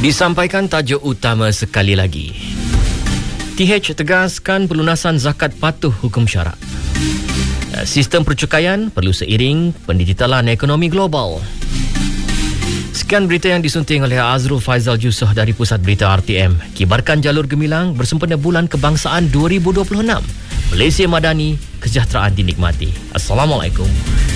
Disampaikan tajuk utama sekali lagi. TH tegaskan pelunasan zakat patuh hukum syarak. Sistem percukaian perlu seiring pendigitalan ekonomi global. Sekian berita yang disunting oleh Azrul Faizal Yusof dari Pusat Berita RTM. Kibarkan jalur gemilang bersempena Bulan Kebangsaan 2026. Malaysia Madani, kesejahteraan dinikmati. Assalamualaikum.